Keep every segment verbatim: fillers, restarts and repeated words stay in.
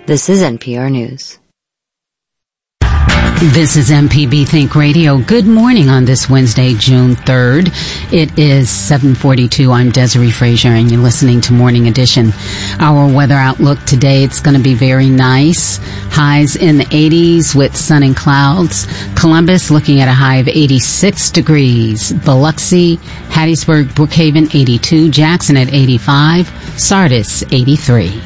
This is N P R News. This is M P B Think Radio. Good morning on this Wednesday, June third. It is seven forty-two. I'm Desiree Frazier, and you're listening to Morning Edition. Our weather outlook today, it's going to be very nice. Highs in the eighties with sun and clouds. Columbus looking at a high of eighty-six degrees. Biloxi, Hattiesburg, Brookhaven, eighty-two. Jackson at eighty-five. Sardis, eighty-three.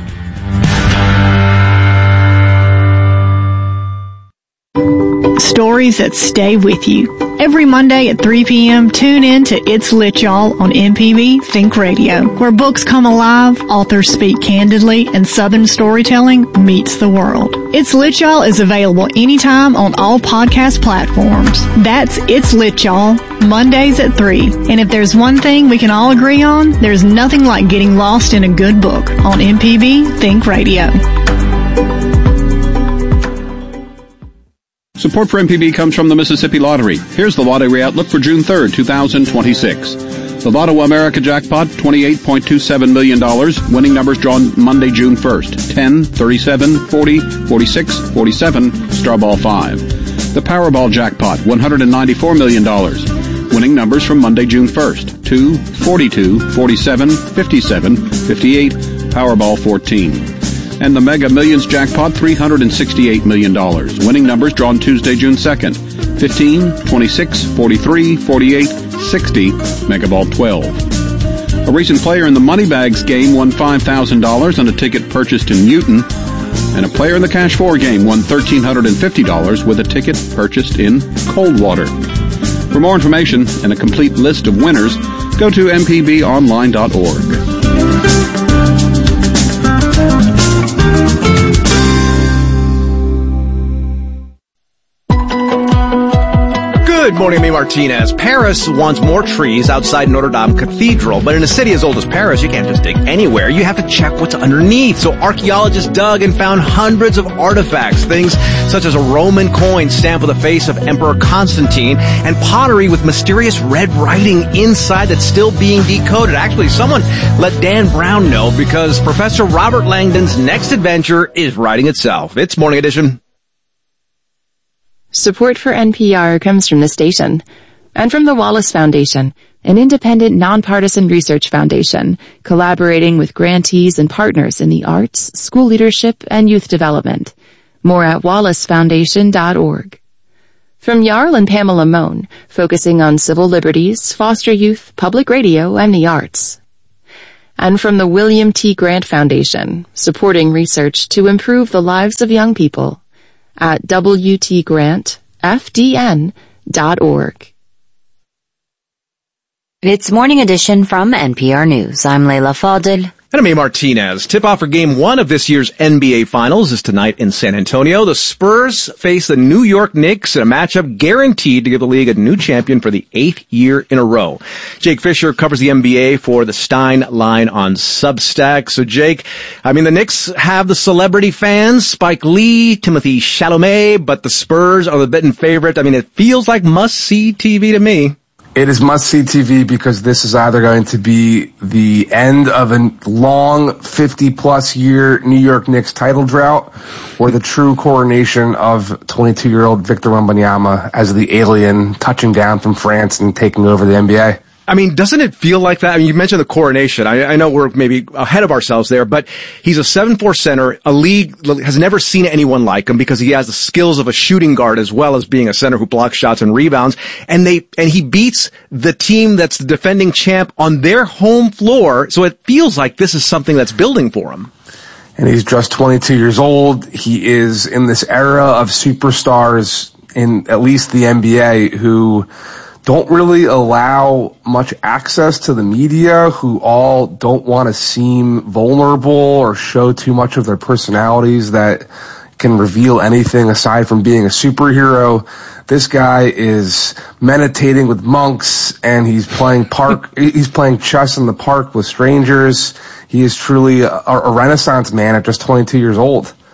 Stories that stay with you. Every Monday at three p.m., tune in to It's Lit Y'all on M P B Think Radio, where books come alive, authors speak candidly, and Southern storytelling meets the world. It's Lit Y'all is available anytime on all podcast platforms. That's It's Lit Y'all, Mondays at three. And if there's one thing we can all agree on, there's nothing like getting lost in a good book on M P B Think Radio. Support for M P B comes from the Mississippi Lottery. Here's the lottery outlook for June third, twenty twenty-six. The Lotto America jackpot, twenty-eight point two seven million dollars. Winning numbers drawn Monday, June first. ten, thirty-seven, forty, forty-six, forty-seven, Starball five. The Powerball jackpot, one hundred ninety-four million dollars. Winning numbers from Monday, June first. two, forty-two, forty-seven, fifty-seven, fifty-eight, Powerball fourteen. And the Mega Millions jackpot, three hundred sixty-eight million dollars. Winning numbers drawn Tuesday, June second. fifteen, twenty-six, forty-three, forty-eight, sixty, Megaball twelve. A recent player in the Moneybags game won five thousand dollars on a ticket purchased in Newton. And a player in the Cash four game won one thousand three hundred fifty dollars with a ticket purchased in Coldwater. For more information and a complete list of winners, go to m p b online dot org. Good morning, me Martinez. Paris wants more trees outside Notre Dame Cathedral, but in a city as old as Paris, you can't just dig anywhere. You have to check what's underneath. So archaeologists dug and found hundreds of artifacts, things such as a Roman coin stamped with the face of Emperor Constantine and pottery with mysterious red writing inside that's still being decoded. Actually, someone let Dan Brown know because Professor Robert Langdon's next adventure is writing itself. It's Morning Edition. Support for N P R comes from the station and from the Wallace Foundation, an independent, nonpartisan research foundation collaborating with grantees and partners in the arts, school leadership, and youth development. More at wallace foundation dot org. From Jarl and Pamela Mohn, focusing on civil liberties, foster youth, public radio, and the arts. And from the William T. Grant Foundation, supporting research to improve the lives of young people. At w t grant f d n dot org. It's Morning Edition from N P R News. I'm Leila Fadel. And I'm A. Martinez. Tip-off for Game one of this year's N B A Finals is tonight in San Antonio. The Spurs face the New York Knicks in a matchup guaranteed to give the league a new champion for the eighth year in a row. Jake Fisher covers the N B A for the Stein Line on Substack. So, Jake, I mean, the Knicks have the celebrity fans, Spike Lee, Timothy Chalamet, but the Spurs are the betting favorite. I mean, it feels like must-see T V to me. It is must-see T V because this is either going to be the end of a long fifty-plus year New York Knicks title drought or the true coronation of twenty-two-year-old Victor Wembanyama as the alien touching down from France and taking over the N B A. I mean, doesn't it feel like that? I mean, you mentioned the coronation. I, I know we're maybe ahead of ourselves there, but he's a seven four center. A league has never seen anyone like him because he has the skills of a shooting guard as well as being a center who blocks shots and rebounds. And they, and he beats the team that's the defending champ on their home floor. So it feels like this is something that's building for him. And he's just twenty-two years old. He is in this era of superstars in at least the N B A who don't really allow much access to the media, who all don't want to seem vulnerable or show too much of their personalities that can reveal anything aside from being a superhero. This guy is meditating with monks and he's playing park, he's playing chess in the park with strangers. He is truly a, a Renaissance man at just twenty-two years old.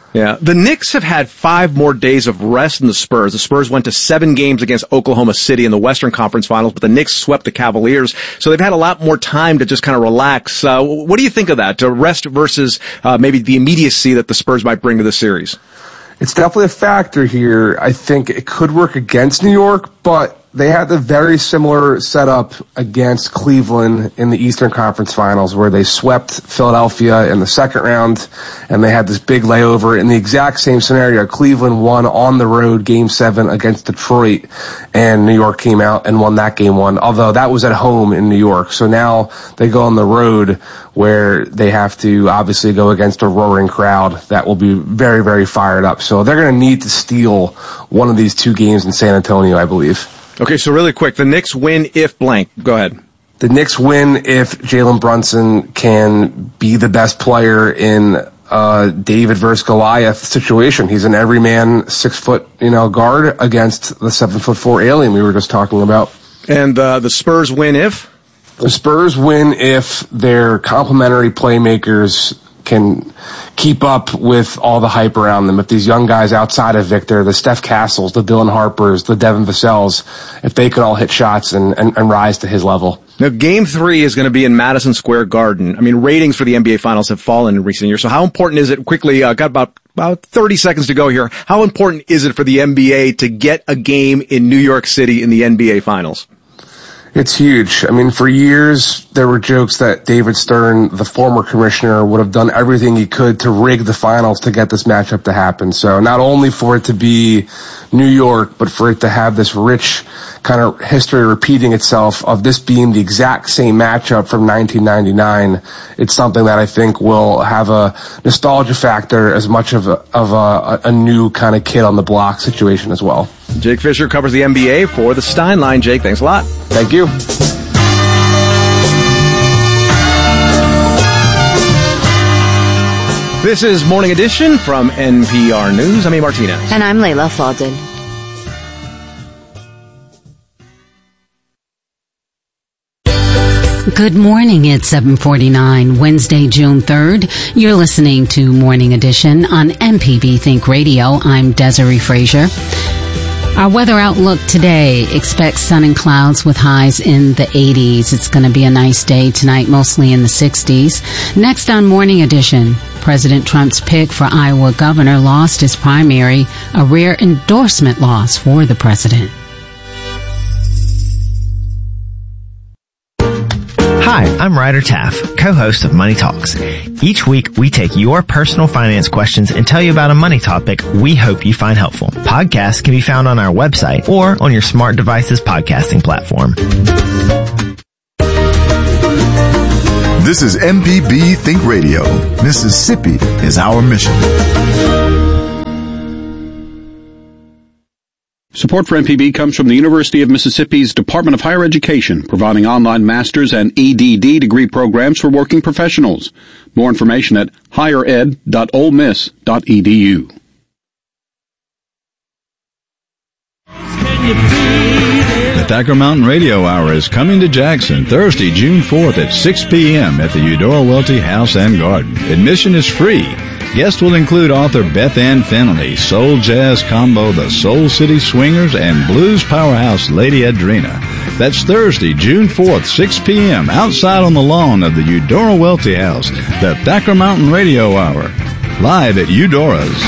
Yeah. The Knicks have had five more days of rest than the Spurs. The Spurs went to seven games against Oklahoma City in the Western Conference Finals, but the Knicks swept the Cavaliers. So they've had a lot more time to just kind of relax. Uh, what do you think of that? To rest versus uh, maybe the immediacy that the Spurs might bring to the series? It's definitely a factor here. I think it could work against New York, but they had a very similar setup against Cleveland in the Eastern Conference Finals, where they swept Philadelphia in the second round, and they had this big layover. In the exact same scenario, Cleveland won on the road Game seven against Detroit, and New York came out and won that Game one, although that was at home in New York. So now they go on the road where they have to obviously go against a roaring crowd that will be very, very fired up. So they're going to need to steal one of these two games in San Antonio, I believe. Okay, so really quick, the Knicks win if blank. Go ahead. The Knicks win if Jalen Brunson can be the best player in a David versus Goliath situation. He's an everyman, six foot, you know, guard against the seven foot four alien we were just talking about. And uh, the Spurs win if? The Spurs win if their complementary playmakers can keep up with all the hype around them. If these young guys outside of Victor, the Steph Castles, the Dylan Harpers, the Devin Vassell's, if they can all hit shots and, and, and rise to his level. Now, Game three is going to be in Madison Square Garden. I mean, ratings for the N B A Finals have fallen in recent years. So how important is it, quickly, uh, got about, about thirty seconds to go here, how important is it for the N B A to get a game in New York City in the N B A Finals? It's huge. I mean, for years, there were jokes that David Stern, the former commissioner, would have done everything he could to rig the finals to get this matchup to happen. So not only for it to be New York, but for it to have this rich kind of history repeating itself of this being the exact same matchup from nineteen ninety-nine, it's something that I think will have a nostalgia factor as much of a, of a, a new kind of kid on the block situation as well. Jake Fisher covers the N B A for the Stein Line. Jake, thanks a lot. Thank you. This is Morning Edition from N P R News. I'm A. Martinez. And I'm Layla Faldin. Good morning. It's seven forty-nine, Wednesday, June third. You're listening to Morning Edition on M P B Think Radio. I'm Desiree Frazier. Our weather outlook today expects sun and clouds with highs in the eighties. It's going to be a nice day tonight, mostly in the sixties. Next on Morning Edition, President Trump's pick for Iowa governor lost his primary, a rare endorsement loss for the president. Hi, I'm Ryder Taff, co-host of Money Talks. Each week, we take your personal finance questions and tell you about a money topic we hope you find helpful. Podcasts can be found on our website or on your smart device's podcasting platform. This is M P B Think Radio. Mississippi is our mission. Support for M P B comes from the University of Mississippi's Department of Higher Education, providing online master's and E D D degree programs for working professionals. More information at higher ed dot ole miss dot e d u. The Thacker Mountain Radio Hour is coming to Jackson Thursday, June fourth at six p.m. at the Eudora Welty House and Garden. Admission is free. Guests will include author Beth Ann Finley, soul jazz combo The Soul City Swingers, and blues powerhouse Lady Adrena. That's Thursday, June fourth, six p.m. outside on the lawn of the Eudora Welty House. The Thacker Mountain Radio Hour, live at Eudora's.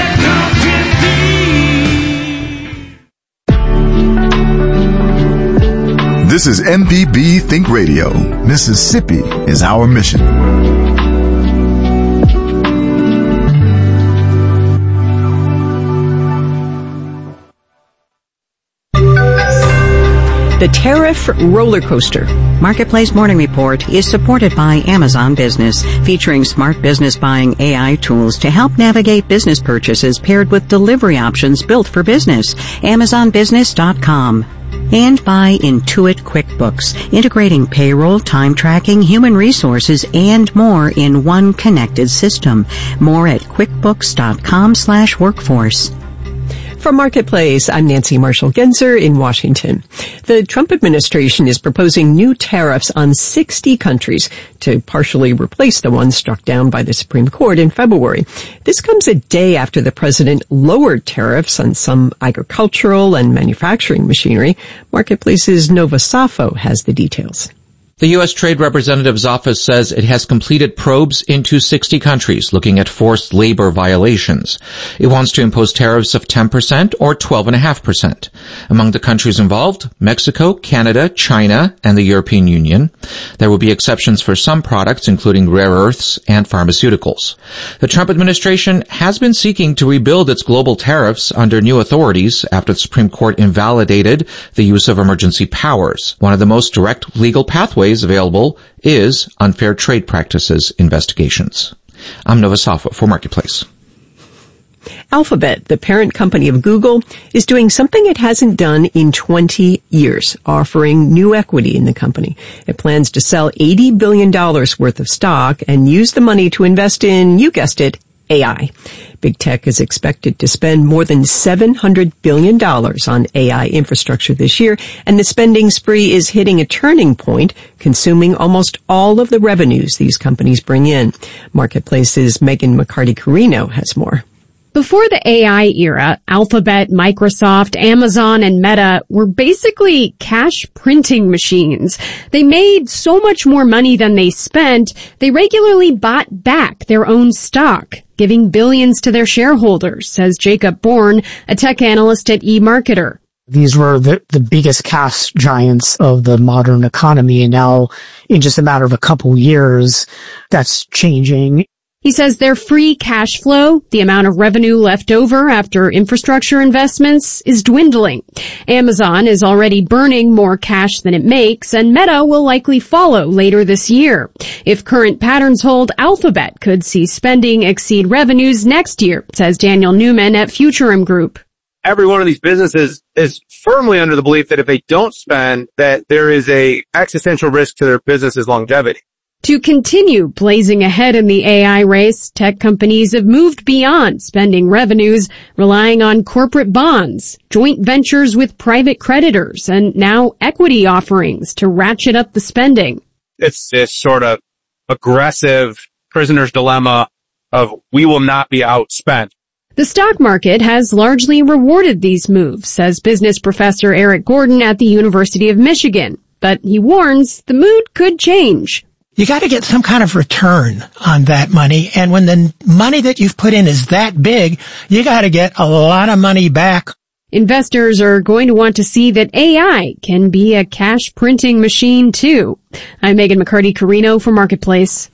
This is M P B Think Radio. Mississippi is our mission. The Tariff Roller Coaster Marketplace Morning Report is supported by Amazon Business, featuring smart business buying A I tools to help navigate business purchases paired with delivery options built for business. Amazon Business dot com. And by Intuit QuickBooks, integrating payroll, time tracking, human resources, and more in one connected system. More at QuickBooks dot com slash workforce. From Marketplace, I'm Nancy Marshall-Genzer in Washington. The Trump administration is proposing new tariffs on sixty countries to partially replace the ones struck down by the Supreme Court in February. This comes a day after the president lowered tariffs on some agricultural and manufacturing machinery. Marketplace's Nova Safo has the details. The U S Trade Representative's office says it has completed probes into sixty countries looking at forced labor violations. It wants to impose tariffs of ten percent or twelve point five percent. Among the countries involved, Mexico, Canada, China, and the European Union. There will be exceptions for some products, including rare earths and pharmaceuticals. The Trump administration has been seeking to rebuild its global tariffs under new authorities after the Supreme Court invalidated the use of emergency powers. One of the most direct legal pathways available is unfair trade practices investigations. I'm Nova Safo for Marketplace. Alphabet, the parent company of Google, is doing something it hasn't done in twenty years, offering new equity in the company. It plans to sell eighty billion dollars worth of stock and use the money to invest in, you guessed it, A I. Big tech is expected to spend more than seven hundred billion dollars on A I infrastructure this year, and the spending spree is hitting a turning point, consuming almost all of the revenues these companies bring in. Marketplace's Megan McCarty-Carino has more. Before the A I era, Alphabet, Microsoft, Amazon, and Meta were basically cash printing machines. They made so much more money than they spent, they regularly bought back their own stock, giving billions to their shareholders, says Jacob Bourne, a tech analyst at eMarketer. These were the, the biggest cash giants of the modern economy, and now in just a matter of a couple years, that's changing. He says their free cash flow, the amount of revenue left over after infrastructure investments, is dwindling. Amazon is already burning more cash than it makes, and Meta will likely follow later this year. If current patterns hold, Alphabet could see spending exceed revenues next year, says Daniel Newman at Futurum Group. Every one of these businesses is firmly under the belief that if they don't spend, that there is a existential risk to their business's longevity. To continue blazing ahead in the A I race, tech companies have moved beyond spending revenues, relying on corporate bonds, joint ventures with private creditors, and now equity offerings to ratchet up the spending. It's this sort of aggressive prisoner's dilemma of we will not be outspent. The stock market has largely rewarded these moves, says business professor Eric Gordon at the University of Michigan. But he warns the mood could change. You got to get some kind of return on that money. And when the money that you've put in is that big, you got to get a lot of money back. Investors are going to want to see that A I can be a cash printing machine too. I'm Megan McCarty-Carino for Marketplace.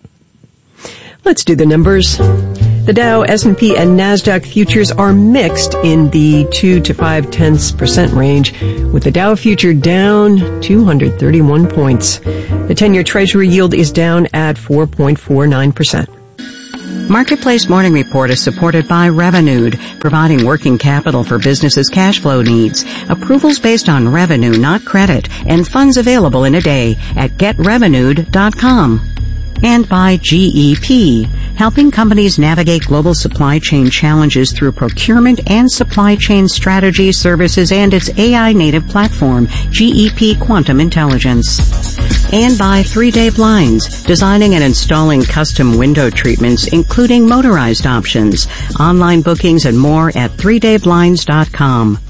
Let's do the numbers. The Dow, S and P, and NASDAQ futures are mixed in the two to five tenths percent range, with the Dow future down two hundred thirty-one points. The ten-year Treasury yield is down at four point four nine percent. Marketplace Morning Report is supported by Revenued, providing working capital for businesses' cash flow needs. Approvals based on revenue, not credit, and funds available in a day at get revenued dot com. And by G E P, helping companies navigate global supply chain challenges through procurement and supply chain strategy services and its A I native platform, G E P Quantum Intelligence. And by three day Blinds, designing and installing custom window treatments, including motorized options, online bookings, and more at three day blinds dot com.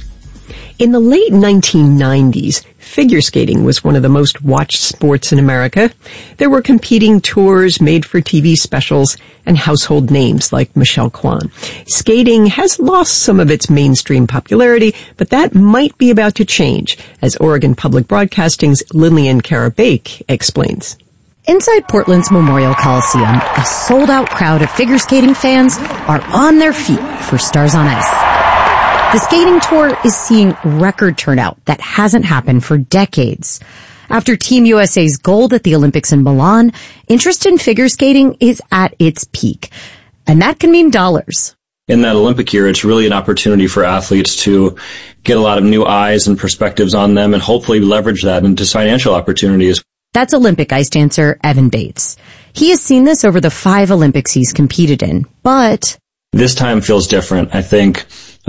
In the late nineteen nineties, figure skating was one of the most watched sports in America. There were competing tours, made-for-T V specials, and household names like Michelle Kwan. Skating has lost some of its mainstream popularity, but that might be about to change, as Oregon Public Broadcasting's Lillian Karabake explains. Inside Portland's Memorial Coliseum, a sold-out crowd of figure skating fans are on their feet for Stars on Ice. The skating tour is seeing record turnout that hasn't happened for decades. After Team U S A's gold at the Olympics in Milan, interest in figure skating is at its peak. And that can mean dollars. In that Olympic year, it's really an opportunity for athletes to get a lot of new eyes and perspectives on them and hopefully leverage that into financial opportunities. That's Olympic ice dancer Evan Bates. He has seen this over the five Olympics he's competed in, but this time feels different. I think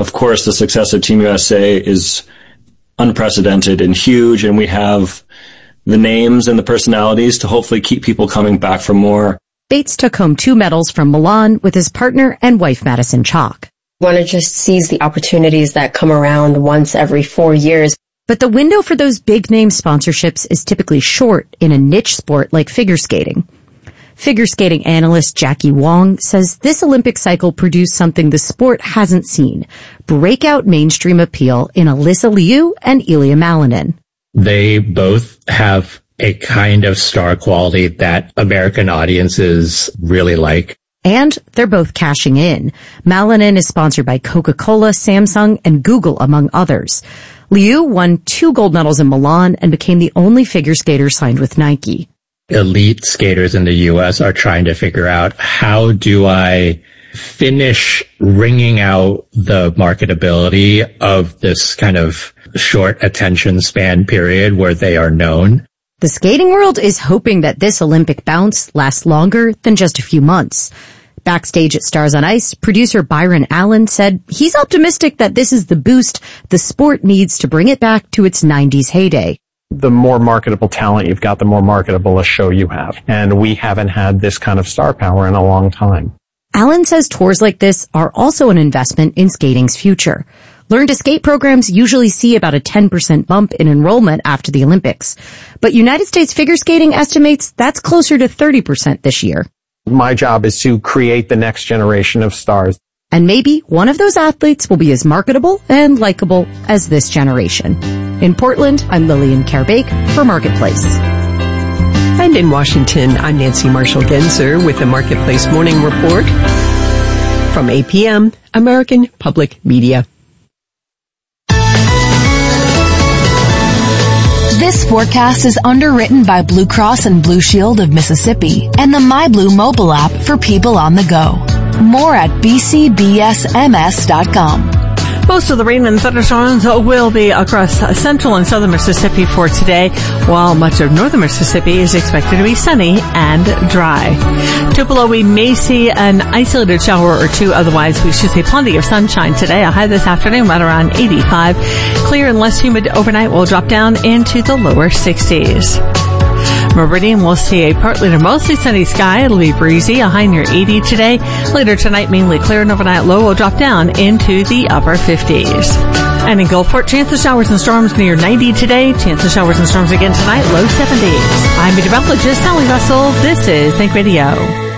Of course, the success of Team U S A is unprecedented and huge, and we have the names and the personalities to hopefully keep people coming back for more. Bates took home two medals from Milan with his partner and wife, Madison Chalk. Want to just seize the opportunities that come around once every four years. But the window for those big-name sponsorships is typically short in a niche sport like figure skating. Figure skating analyst Jackie Wong says this Olympic cycle produced something the sport hasn't seen: breakout mainstream appeal in Alyssa Liu and Ilya Malinin. They both have a kind of star quality that American audiences really like. And they're both cashing in. Malinin is sponsored by Coca-Cola, Samsung, and Google, among others. Liu won two gold medals in Milan and became the only figure skater signed with Nike. Elite skaters in the U S are trying to figure out, how do I finish wringing out the marketability of this kind of short attention span period where they are known? The skating world is hoping that this Olympic bounce lasts longer than just a few months. Backstage at Stars on Ice, producer Byron Allen said he's optimistic that this is the boost the sport needs to bring it back to its nineties heyday. The more marketable talent you've got, the more marketable a show you have. And we haven't had this kind of star power in a long time. Allen says tours like this are also an investment in skating's future. Learn to Skate programs usually see about a ten percent bump in enrollment after the Olympics. But United States Figure Skating estimates that's closer to thirty percent this year. My job is to create the next generation of stars. And maybe one of those athletes will be as marketable and likable as this generation. In Portland, I'm Lillian Kerbake for Marketplace. And in Washington, I'm Nancy Marshall-Genzer with the Marketplace Morning Report from A P M, American Public Media. This forecast is underwritten by Blue Cross and Blue Shield of Mississippi and the MyBlue mobile app for people on the go. More at b c b s m s dot com. Most of the rain and thunderstorms will be across central and southern Mississippi for today, while much of northern Mississippi is expected to be sunny and dry. Tupelo, we may see an isolated shower or two. Otherwise, we should see plenty of sunshine today. A high this afternoon right around eighty-five. Clear and less humid overnight will drop down into the lower sixties. Meridian will see a partly to mostly sunny sky. It'll be breezy, a high near eighty today. Later tonight, mainly clear and overnight low will drop down into the upper fifties. And in Gulfport, chance of showers and storms near ninety today. Chance of showers and storms again tonight, low seventies. I'm meteorologist Sally Russell. This is Think Radio.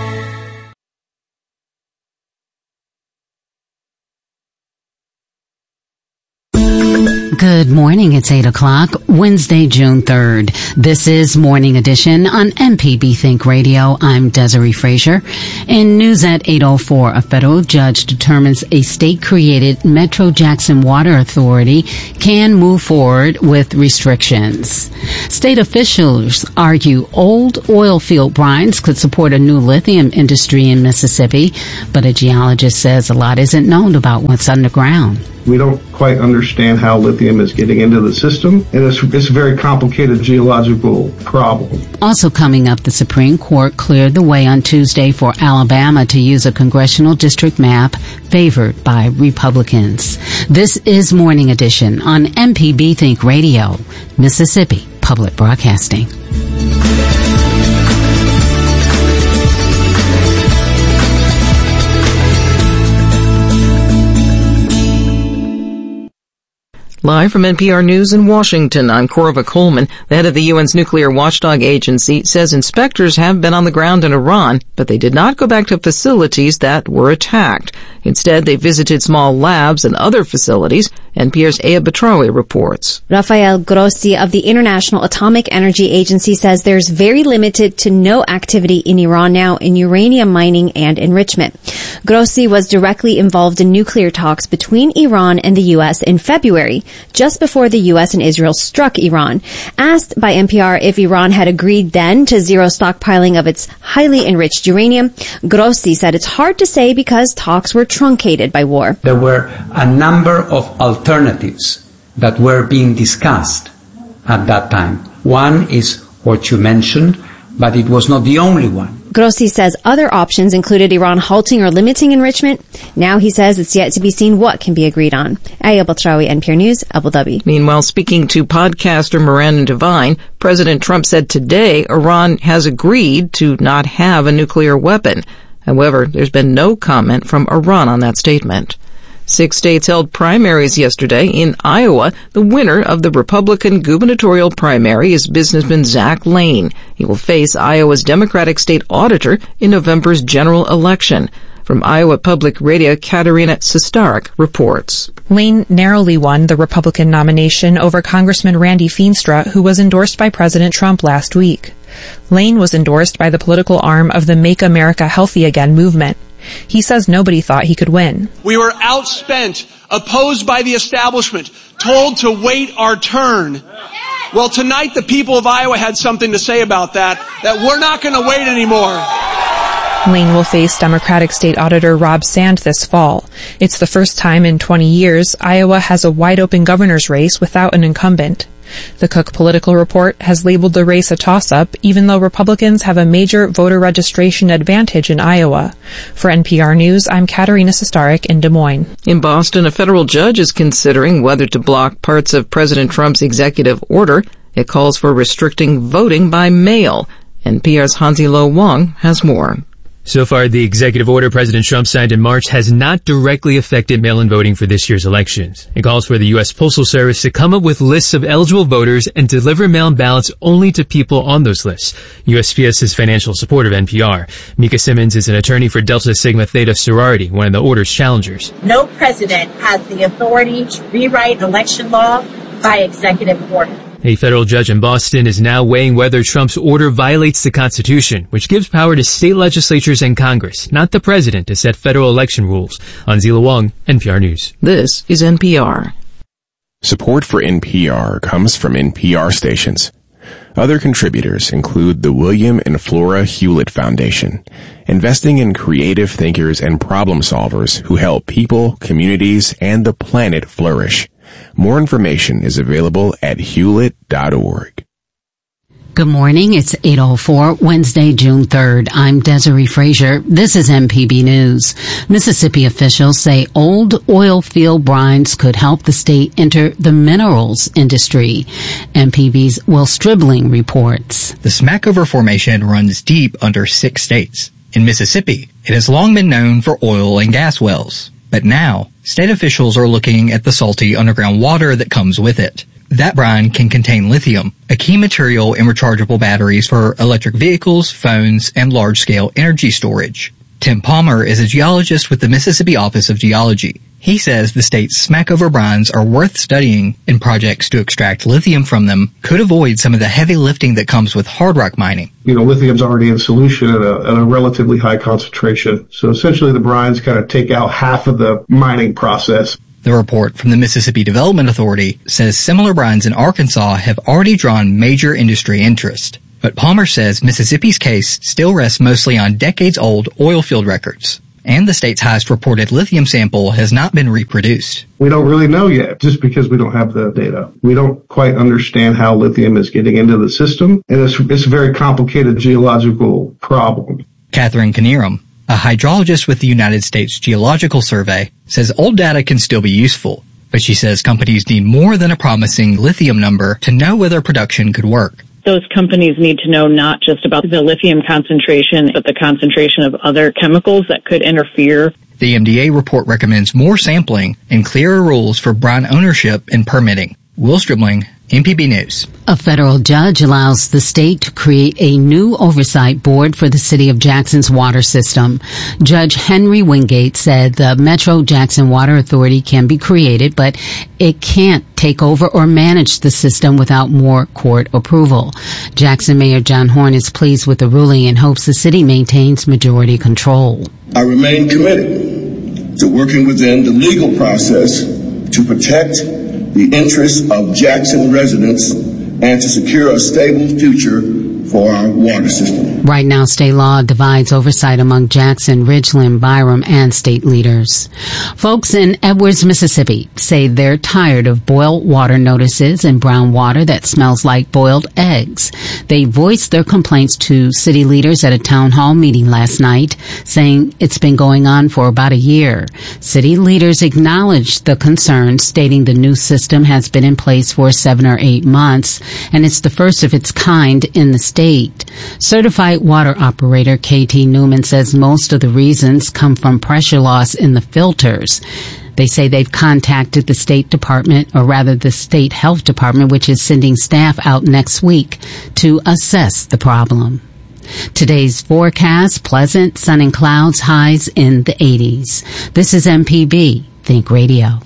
Good morning. It's eight o'clock, Wednesday, June third. This is Morning Edition on M P B Think Radio. I'm Desiree Frazier. In news at eight oh four, a federal judge determines a state-created Metro Jackson Water Authority can move forward with restrictions. State officials argue old oil field brines could support a new lithium industry in Mississippi, but a geologist says a lot isn't known about what's underground. We don't quite understand how lithium is getting into the system, and it's, it's a very complicated geological problem. Also coming up, the Supreme Court cleared the way on Tuesday for Alabama to use a congressional district map favored by Republicans. This is Morning Edition on M P B Think Radio, Mississippi Public Broadcasting. Live from N P R News in Washington, I'm Corva Coleman. The head of the U N's nuclear watchdog agency says inspectors have been on the ground in Iran, but they did not go back to facilities that were attacked. Instead, they visited small labs and other facilities. N P R's Aya Betrawi reports. Rafael Grossi of the International Atomic Energy Agency says there's very limited to no activity in Iran now in uranium mining and enrichment. Grossi was directly involved in nuclear talks between Iran and the U S in February, just before the U S and Israel struck Iran. Asked by N P R if Iran had agreed then to zero stockpiling of its highly enriched uranium, Grossi said it's hard to say because talks were truncated by war. There were a number of alternatives that were being discussed at that time. One is what you mentioned, but it was not the only one. Grossi says other options included Iran halting or limiting enrichment. Now he says it's yet to be seen what can be agreed on. Aya Batrawi, N P R News, Abu Dhabi. Meanwhile, speaking to podcaster Miranda Devine, President Trump said today Iran has agreed to not have a nuclear weapon. However, there's been no comment from Iran on that statement. Six states held primaries yesterday. In Iowa, the winner of the Republican gubernatorial primary is businessman Zach Lane. He will face Iowa's Democratic state auditor in November's general election. From Iowa Public Radio, Katerina Sestarik reports. Lane narrowly won the Republican nomination over Congressman Randy Feenstra, who was endorsed by President Trump last week. Lane was endorsed by the political arm of the Make America Healthy Again movement. He says nobody thought he could win. We were outspent, opposed by the establishment, told to wait our turn. Well, tonight the people of Iowa had something to say about that, that we're not going to wait anymore. Lane will face Democratic State Auditor Rob Sand this fall. It's the first time in twenty years Iowa has a wide-open governor's race without an incumbent. The Cook Political Report has labeled the race a toss-up, even though Republicans have a major voter registration advantage in Iowa. For N P R News, I'm Katerina Sestarik in Des Moines. In Boston, a federal judge is considering whether to block parts of President Trump's executive order. It calls for restricting voting by mail. N P R's Hansi Lo Wang has more. So far, the executive order President Trump signed in March has not directly affected mail-in voting for this year's elections. It calls for the U S Postal Service to come up with lists of eligible voters and deliver mail-in ballots only to people on those lists. U S P S is financial support of N P R. Mika Simmons is an attorney for Delta Sigma Theta sorority, one of the order's challengers. No president has the authority to rewrite election law by executive order. A federal judge in Boston is now weighing whether Trump's order violates the Constitution, which gives power to state legislatures and Congress, not the president, to set federal election rules. Hansi Lo Wang, N P R News. This is N P R. Support for N P R comes from N P R stations. Other contributors include the William and Flora Hewlett Foundation, investing in creative thinkers and problem solvers who help people, communities, and the planet flourish. More information is available at hewlett dot org. Good morning. It's eight oh four, Wednesday, June third. I'm Desiree Frazier. This is M P B News. Mississippi officials say old oil field brines could help the state enter the minerals industry. M P B's Will Stribling reports. The Smackover Formation runs deep under six states. In Mississippi, it has long been known for oil and gas wells. But now, state officials are looking at the salty underground water that comes with it. That brine can contain lithium, a key material in rechargeable batteries for electric vehicles, phones, and large-scale energy storage. Tim Palmer is a geologist with the Mississippi Office of Geology. He says the state's Smackover brines are worth studying, and projects to extract lithium from them could avoid some of the heavy lifting that comes with hard rock mining. You know, lithium's already in solution at a, at a relatively high concentration. So essentially the brines kind of take out half of the mining process. The report from the Mississippi Development Authority says similar brines in Arkansas have already drawn major industry interest. But Palmer says Mississippi's case still rests mostly on decades-old oil field records. And the state's highest reported lithium sample has not been reproduced. We don't really know yet, just because we don't have the data. We don't quite understand how lithium is getting into the system, and it's, it's a very complicated geological problem. Catherine Knierim, a hydrologist with the United States Geological Survey, says old data can still be useful, but she says companies need more than a promising lithium number to know whether production could work. Those companies need to know not just about the lithium concentration, but the concentration of other chemicals that could interfere. The M D A report recommends more sampling and clearer rules for brine ownership and permitting. Will Stribling, M P B News. A federal judge allows the state to create a new oversight board for the city of Jackson's water system. Judge Henry Wingate said the Metro Jackson Water Authority can be created, but it can't take over or manage the system without more court approval. Jackson Mayor John Horn is pleased with the ruling and hopes the city maintains majority control. I remain committed to working within the legal process to protect the interests of Jackson residents and to secure a stable future for our water system. Right now, state law divides oversight among Jackson, Ridgeland, Byram, and state leaders. Folks in Edwards, Mississippi say they're tired of boiled water notices and brown water that smells like boiled eggs. They voiced their complaints to city leaders at a town hall meeting last night, saying it's been going on for about a year. City leaders acknowledged the concerns, stating the new system has been in place for seven or eight months, and it's the first of its kind in the state. Certified water operator K T Newman says most of the reasons come from pressure loss in the filters. They say they've contacted the State Department, or rather the State Health Department, which is sending staff out next week to assess the problem. Today's forecast, pleasant, sun and clouds, highs in the eighties. This is M P B Think Radio.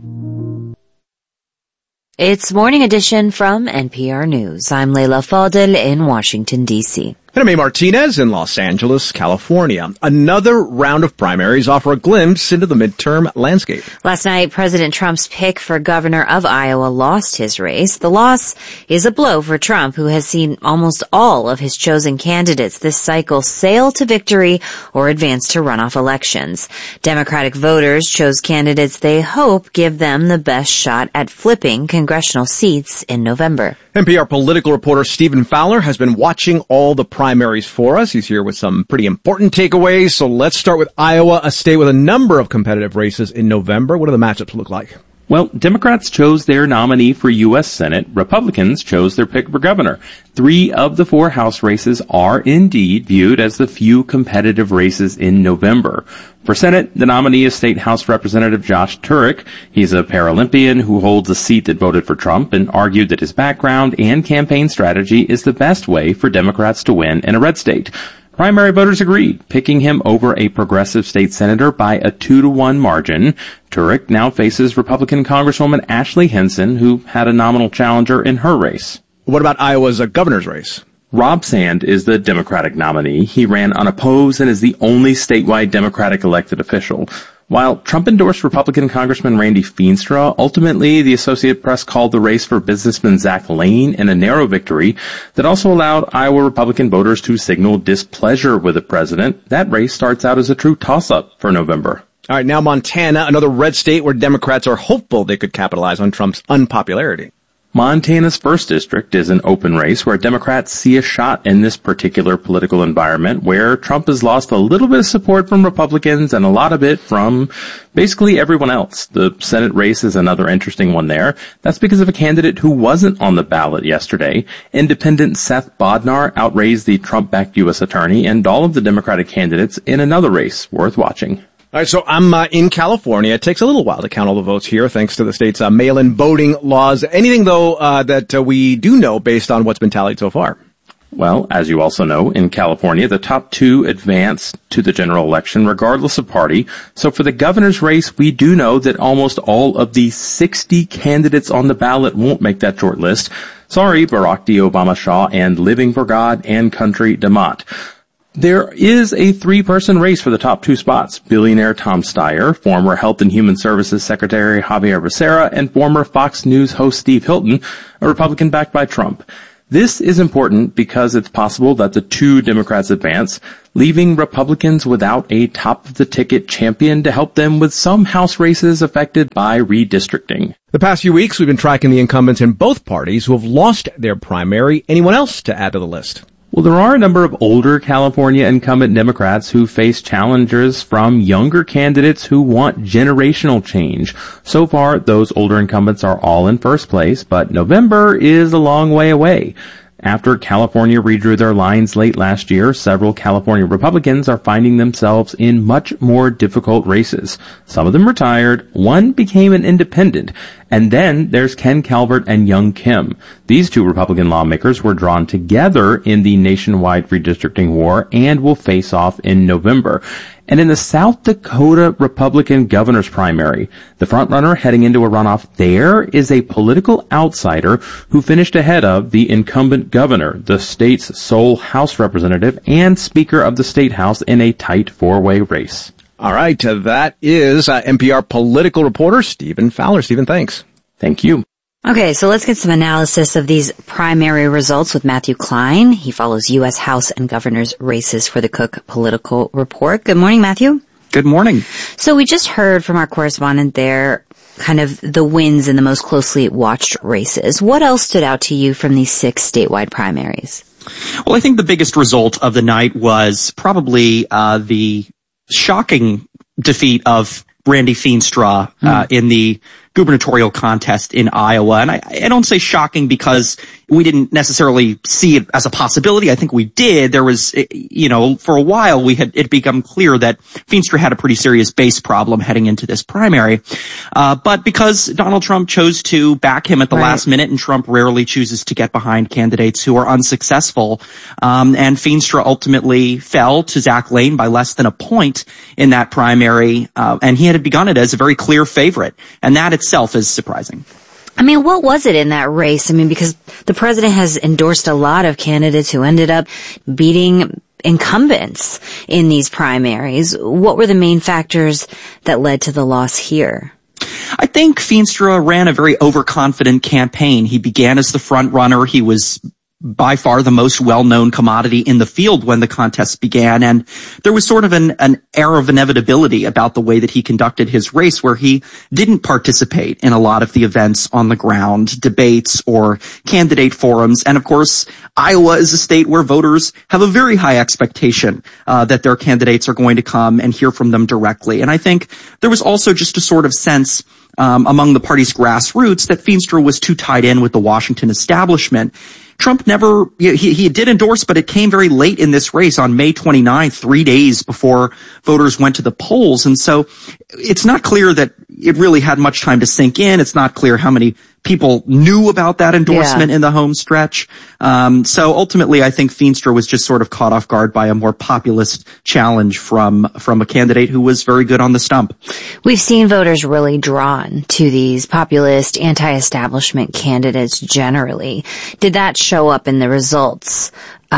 It's Morning Edition from N P R News. I'm Leila Fadel in Washington, D C And I'm A. Martinez in Los Angeles, California. Another round of primaries offer a glimpse into the midterm landscape. Last night, President Trump's pick for governor of Iowa lost his race. The loss is a blow for Trump, who has seen almost all of his chosen candidates this cycle sail to victory or advance to runoff elections. Democratic voters chose candidates they hope give them the best shot at flipping congressional seats in November. N P R political reporter Stephen Fowler has been watching all the primaries primaries for us. He's here with some pretty important takeaways. So let's start with Iowa, a state with a number of competitive races in November. What do the matchups look like? Well, Democrats chose their nominee for U S Senate. Republicans chose their pick for governor. Three of the four House races are indeed viewed as the few competitive races in November. For Senate, the nominee is State House Representative Josh Turek. He's a Paralympian who holds a seat that voted for Trump and argued that his background and campaign strategy is the best way for Democrats to win in a red state. Primary voters agreed, picking him over a progressive state senator by a two to one margin. Turek now faces Republican Congresswoman Ashley Hinson, who had a nominal challenger in her race. What about Iowa's uh, governor's race? Rob Sand is the Democratic nominee. He ran unopposed and is the only statewide Democratic elected official. While Trump endorsed Republican Congressman Randy Feenstra, ultimately the Associated Press called the race for businessman Zach Lane in a narrow victory that also allowed Iowa Republican voters to signal displeasure with the president. That race starts out as a true toss-up for November. All right, now Montana, another red state where Democrats are hopeful they could capitalize on Trump's unpopularity. Montana's first district is an open race where Democrats see a shot in this particular political environment where Trump has lost a little bit of support from Republicans and a lot of it from basically everyone else. The Senate race is another interesting one there. That's because of a candidate who wasn't on the ballot yesterday. Independent Seth Bodnar outraised the Trump-backed U S attorney and all of the Democratic candidates in another race worth watching. All right, so I'm uh, in California. It takes a little while to count all the votes here, thanks to the state's uh, mail-in voting laws. Anything, though, uh, that uh, we do know based on what's been tallied so far? Well, as you also know, in California, the top two advance to the general election regardless of party. So for the governor's race, we do know that almost all of the sixty candidates on the ballot won't make that short list. Sorry, Barack D. Obama Shaw and Living for God and Country DeMott. There is a three-person race for the top two spots. Billionaire Tom Steyer, former Health and Human Services Secretary Javier Becerra, and former Fox News host Steve Hilton, a Republican backed by Trump. This is important because it's possible that the two Democrats advance, leaving Republicans without a top-of-the-ticket champion to help them with some House races affected by redistricting. The past few weeks, we've been tracking the incumbents in both parties who have lost their primary. Anyone else to add to the list? Well, there are a number of older California incumbent Democrats who face challengers from younger candidates who want generational change. So far, those older incumbents are all in first place, but November is a long way away. After California redrew their lines late last year, several California Republicans are finding themselves in much more difficult races. Some of them retired, one became an independent, and then there's Ken Calvert and Young Kim. These two Republican lawmakers were drawn together in the nationwide redistricting war and will face off in November. And in the South Dakota Republican governor's primary, the frontrunner heading into a runoff there is a political outsider who finished ahead of the incumbent governor, the state's sole House representative and Speaker of the State House in a tight four-way race. All right, uh, that is uh, N P R political reporter Stephen Fowler. Stephen, thanks. Thank you. Okay, so let's get some analysis of these primary results with Matthew Klein. He follows U S House and governor's races for the Cook Political Report. Good morning, Matthew. Good morning. So we just heard from our correspondent there kind of the wins in the most closely watched races. What else stood out to you from these six statewide primaries? Well, I think the biggest result of the night was probably uh the shocking defeat of Randy Feenstra uh, mm. in the gubernatorial contest in Iowa. And I, I don't say shocking because we didn't necessarily see it as a possibility. I think we did. There was, you know, for a while we had it become clear that Feenstra had a pretty serious base problem heading into this primary. Uh, but because Donald Trump chose to back him at the right. last minute, and Trump rarely chooses to get behind candidates who are unsuccessful, um, and Feenstra ultimately fell to Zach Lane by less than a point in that primary, uh, and he had begun it as a very clear favorite. And that itself is surprising. I mean, what was it in that race? I mean, because the president has endorsed a lot of candidates who ended up beating incumbents in these primaries. What were the main factors that led to the loss here? I think Feenstra ran a very overconfident campaign. He began as the front runner. He was by far the most well-known commodity in the field when the contest began. And there was sort of an, an air of inevitability about the way that he conducted his race, where he didn't participate in a lot of the events on the ground, debates or candidate forums. And of course, Iowa is a state where voters have a very high expectation uh, that their candidates are going to come and hear from them directly. And I think there was also just a sort of sense um, among the party's grassroots that Feenstra was too tied in with the Washington establishment. Trump never, he, he did endorse, but it came very late in this race on May twenty-ninth, three days before voters went to the polls. And so it's not clear that it really had much time to sink in. It's not clear how many people knew about that endorsement yeah. in the home stretch. Um, so ultimately, I think Feenstra was just sort of caught off guard by a more populist challenge from, from a candidate who was very good on the stump. We've seen voters really drawn to these populist, anti-establishment candidates generally. Did that show up in the results,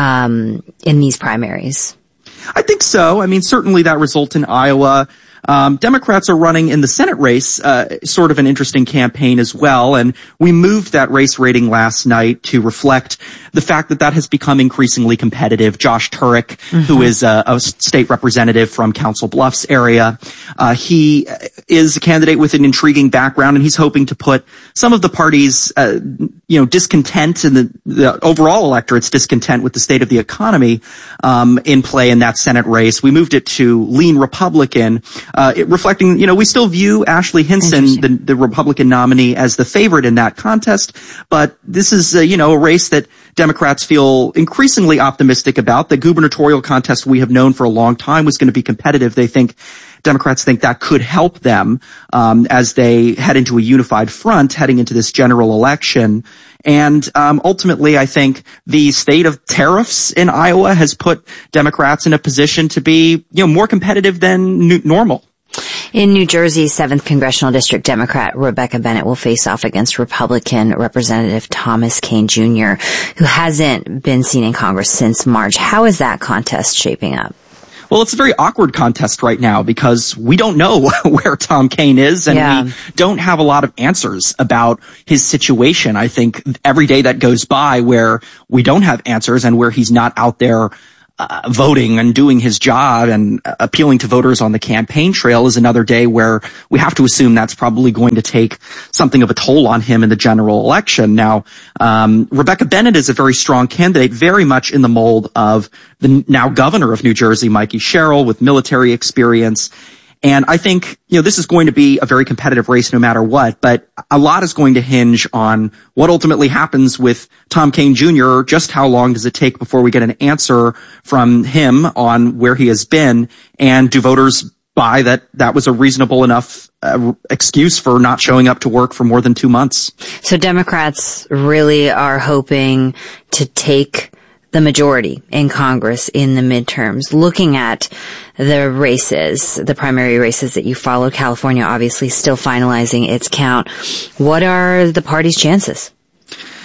um, in these primaries? I think so. I mean, certainly that result in Iowa. Um, Democrats are running in the Senate race, uh, sort of an interesting campaign as well. And we moved that race rating last night to reflect the fact that that has become increasingly competitive. Josh Turek, mm-hmm. who is a, a state representative from Council Bluffs area, uh, he is a candidate with an intriguing background, and he's hoping to put some of the party's, uh, you know, discontent and the, the overall electorate's discontent with the state of the economy, um, in play in that Senate race. We moved it to lean Republican. Uh, it reflecting, you know, we still view Ashley Hinson, the, the Republican nominee, as the favorite in that contest, but this is, uh, you know, a race that Democrats feel increasingly optimistic about. The gubernatorial contest we have known for a long time was going to be competitive. They think, Democrats think that could help them, um, as they head into a unified front heading into this general election. And um, ultimately, I think the state of tariffs in Iowa has put Democrats in a position to be, you know, more competitive than n- normal. In New Jersey, seventh Congressional District Democrat Rebecca Bennett will face off against Republican Representative Thomas Kean Junior, who hasn't been seen in Congress since March. How is that contest shaping up? Well, it's a very awkward contest right now because we don't know where Tom Kean is, and yeah. we don't have a lot of answers about his situation. I think every day that goes by where we don't have answers and where he's not out there uh, voting and doing his job and uh, appealing to voters on the campaign trail is another day where we have to assume that's probably going to take something of a toll on him in the general election. Now, um, Rebecca Bennett is a very strong candidate, very much in the mold of the now governor of New Jersey, Mikey Sherrill, with military experience. And I think, you know, this is going to be a very competitive race no matter what, but a lot is going to hinge on what ultimately happens with Tom Kean Junior Just how long does it take before we get an answer from him on where he has been? And do voters buy that that was a reasonable enough uh, excuse for not showing up to work for more than two months? So Democrats really are hoping to take the majority in Congress in the midterms. Looking at the races, the primary races that you followed, California obviously still finalizing its count. What are the party's chances?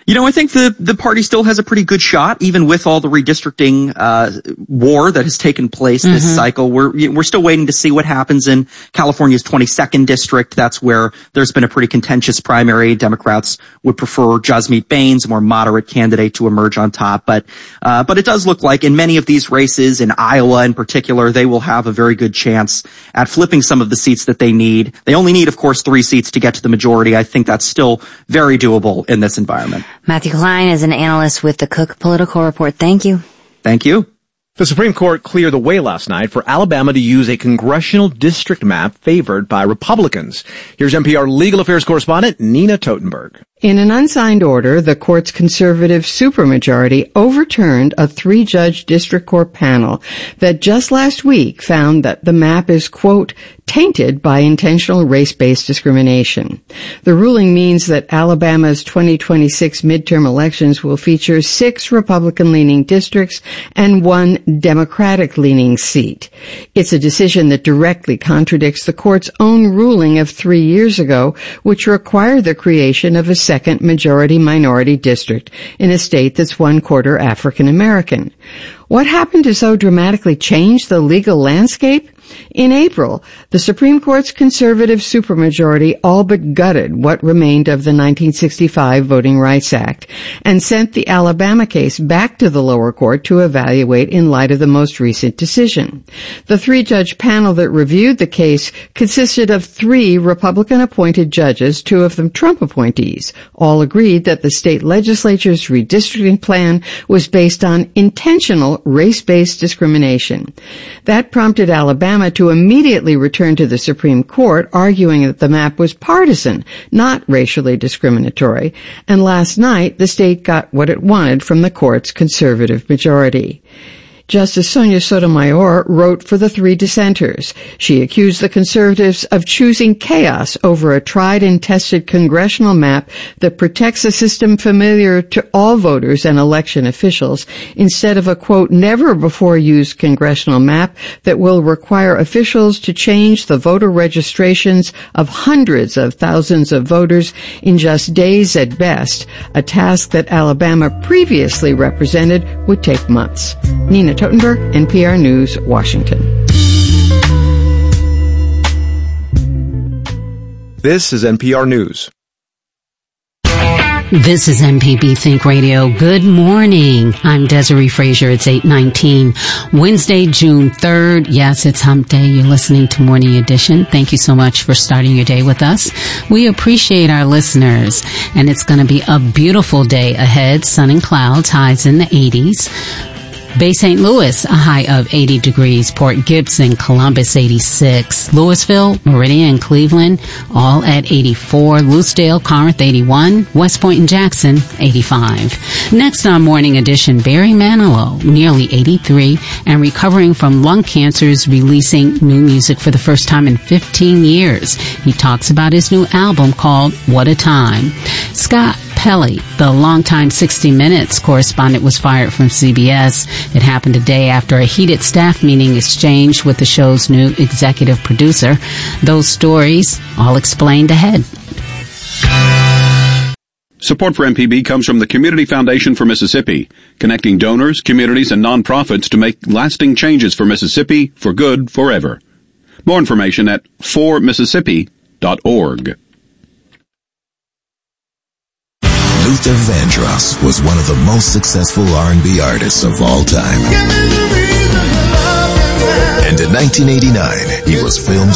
You know, I think the, the party still has a pretty good shot, even with all the redistricting, uh, war that has taken place this mm-hmm. cycle. We're, we're still waiting to see what happens in California's twenty-second district. That's where there's been a pretty contentious primary. Democrats would prefer Jasmeet Bains, a more moderate candidate, to emerge on top. But, uh, but it does look like in many of these races, in Iowa in particular, they will have a very good chance at flipping some of the seats that they need. They only need, of course, three seats to get to the majority. I think that's still very doable in this environment. Matthew Klein is an analyst with the Cook Political Report. Thank you. Thank you. The Supreme Court cleared the way last night for Alabama to use a congressional district map favored by Republicans. Here's N P R legal affairs correspondent Nina Totenberg. In an unsigned order, the court's conservative supermajority overturned a three-judge district court panel that just last week found that the map is, quote, tainted by intentional race-based discrimination. The ruling means that Alabama's twenty twenty-six midterm elections will feature six Republican-leaning districts and one Democratic-leaning seat. It's a decision that directly contradicts the court's own ruling of three years ago, which required the creation of a second majority-minority district in a state that's one-quarter African-American. What happened to so dramatically change the legal landscape? In April, the Supreme Court's conservative supermajority all but gutted what remained of the nineteen sixty-five Voting Rights Act and sent the Alabama case back to the lower court to evaluate in light of the most recent decision. The three-judge panel that reviewed the case consisted of three Republican-appointed judges, two of them Trump appointees. All agreed that the state legislature's redistricting plan was based on intentional race-based discrimination. That prompted Alabama to immediately return to the Supreme Court, arguing that the map was partisan, not racially discriminatory, and last night the state got what it wanted from the court's conservative majority. Justice Sonia Sotomayor wrote for the three dissenters. She accused the conservatives of choosing chaos over a tried and tested congressional map that protects a system familiar to all voters and election officials instead of a, quote, never-before-used congressional map that will require officials to change the voter registrations of hundreds of thousands of voters in just days at best, a task that Alabama previously represented would take months. Nina Totenberg, N P R News, Washington. This is N P R News. This is M P B Think Radio. Good morning. I'm Desiree Frazier. It's eight nineteen. Wednesday, June third. Yes, it's hump day. You're listening to Morning Edition. Thank you so much for starting your day with us. We appreciate our listeners. And it's going to be a beautiful day ahead. Sun and clouds, highs in the eighties. Bay Saint Louis, a high of eighty degrees. Port Gibson, Columbus, eighty-six. Louisville, Meridian, Cleveland, all at eighty-four. Lucedale, Corinth, eighty-one. West Point and Jackson, eighty-five. Next on Morning Edition, Barry Manilow, nearly eighty-three, and recovering from lung cancer, is releasing new music for the first time in fifteen years. He talks about his new album called What a Time. Scott Pelley, the longtime sixty minutes correspondent, was fired from C B S. It happened a day after a heated staff meeting exchanged with the show's new executive producer. Those stories all explained ahead. Support for M P B comes from the Community Foundation for Mississippi, connecting donors, communities, and nonprofits to make lasting changes for Mississippi for good forever. More information at for mississippi dot org. Luther Vandross was one of the most successful R and B artists of all time. And in nineteen eighty-nine, he was filmed